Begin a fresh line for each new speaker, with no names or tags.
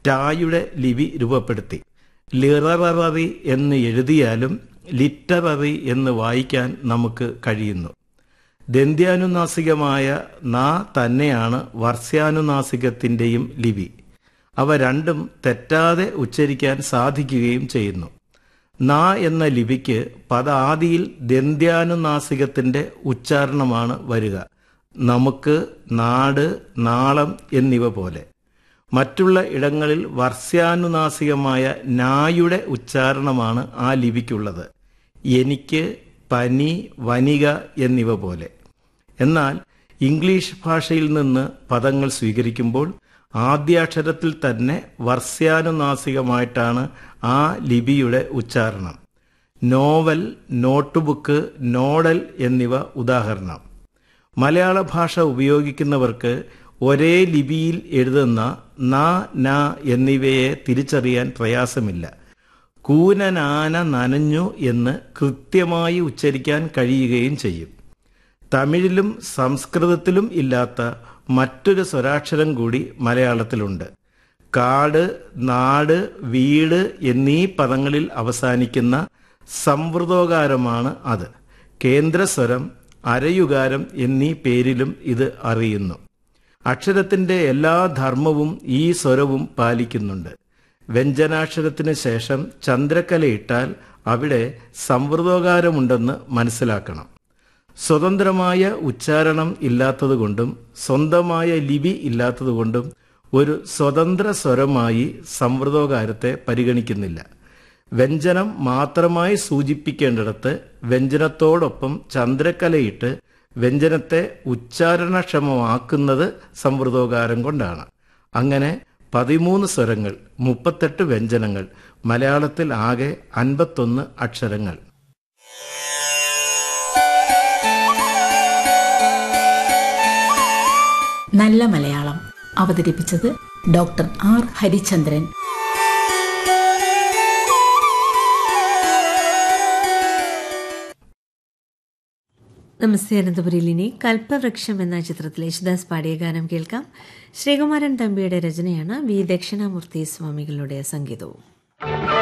ടായുടെ ലിപി രൂപപ്പെടുത്തി. ലിറററി എന്ന് എഴുതിയാലും ലിറ്റററി എന്ന് വായിക്കാൻ നമുക്ക് കഴിയുന്നു. ദന്ത്യാനുനാസികമായ ന തന്നെയാണ് വർസ്യാനുനാസികത്തിൻ്റെയും ലിപി. അവ രണ്ടും തെറ്റാതെ ഉച്ചരിക്കാൻ സാധിക്കുകയും ചെയ്യുന്നു. ന എന്ന ലിപിക്ക് പദാദിയിൽ ദന്ത്യാനുനാസികത്തിൻ്റെ ഉച്ചാരണമാണ് വരിക. നമുക്ക്, നാട്, നാളം എന്നിവ പോലെ. മറ്റുള്ള ഇടങ്ങളിൽ വർസ്യാനുനാസികമായ നായുടെ ഉച്ചാരണമാണ് ആ ലിപിക്കുള്ളത്. എനിക്ക്, പനി, വനിക എന്നിവ പോലെ. എന്നാൽ ഇംഗ്ലീഷ് ഭാഷയിൽ നിന്ന് പദങ്ങൾ സ്വീകരിക്കുമ്പോൾ ആദ്യാക്ഷരത്തിൽ തന്നെ വർസ്യാനുനാസികമായിട്ടാണ് ആ ലിപിയുടെ ഉച്ചാരണം. നോവൽ, നോട്ട്ബുക്ക്, നോഡൽ എന്നിവ ഉദാഹരണം. മലയാള ഭാഷ ഉപയോഗിക്കുന്നവർക്ക് ഒരേ ലിപിയിൽ എഴുതുന്ന ന, ന എന്നിവയെ തിരിച്ചറിയാൻ പ്രയാസമില്ല. കൂനനാന നനഞ്ഞു എന്ന് കൃത്യമായി ഉച്ചരിക്കാൻ കഴിയുകയും ചെയ്യും. തമിഴിലും സംസ്കൃതത്തിലും ഇല്ലാത്ത മറ്റൊരു സ്വരാക്ഷരം കൂടി മലയാളത്തിലുണ്ട്. കാട്, നാട്, വീട് എന്നീ പദങ്ങളിൽ അവസാനിക്കുന്ന സംവൃതോകാരമാണ് അത്. കേന്ദ്രസ്വരം, അരയുകാരം എന്നീ പേരിലും ഇത് അറിയുന്നു. അക്ഷരത്തിൻ്റെ എല്ലാ ധർമ്മവും ഈ സ്വരവും പാലിക്കുന്നുണ്ട്. വ്യഞ്ജനാക്ഷരത്തിന് ശേഷം ചന്ദ്രക്കലയിട്ടാൽ അവിടെ സംവൃതോകാരമുണ്ടെന്ന് മനസ്സിലാക്കണം. സ്വതന്ത്രമായ ഉച്ചാരണം ഇല്ലാത്തതുകൊണ്ടും സ്വന്തമായ ലിപി ഇല്ലാത്തതുകൊണ്ടും ഒരു സ്വതന്ത്ര സ്വരമായി സംവൃതോകാരത്തെ പരിഗണിക്കുന്നില്ല. വ്യഞ്ജനം മാത്രമായി സൂചിപ്പിക്കേണ്ടിടത്ത് വ്യഞ്ജനത്തോടൊപ്പം ചന്ദ്രക്കലയിട്ട് വ്യഞ്ജനത്തെ ഉച്ചാരണക്ഷമമാക്കുന്നത് സംവൃതോകാരം കൊണ്ടാണ്. അങ്ങനെ 13 സ്വരങ്ങൾ, 38 വ്യഞ്ജനങ്ങൾ, മലയാളത്തിൽ ആകെ 51 അക്ഷരങ്ങൾ.
നല്ല മലയാളം അവതരിപ്പിച്ചത് ഡോക്ടർ ആർ ഹരിചന്ദ്രൻ.
നമസ്തേ അനന്തപുരിയിൽ ഇനി കൽപ്പവൃക്ഷം എന്ന ചിത്രത്തിലെ യേശുദാസ് പാടിയ ഗാനം കേൾക്കാം. ശ്രീകുമാരൻ തമ്പിയുടെ രചനയാണ്, വി ദക്ഷിണാമൂർത്തി സ്വാമികളുടെ സംഗീതവും.